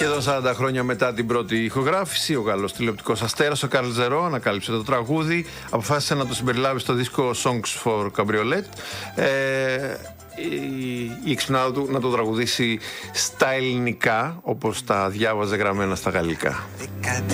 Σχεδόν 40 χρόνια μετά την πρώτη ηχογράφηση, ο Γάλλος τηλεοπτικός αστέρας, ο Καρλ Ζερό, ανακάλυψε το τραγούδι, αποφάσισε να το συμπεριλάβει στο δίσκο Songs for Cabriolet. Η εξυπνάδα του να το τραγουδήσει στα ελληνικά, όπως τα διάβαζε γραμμένα στα γαλλικά.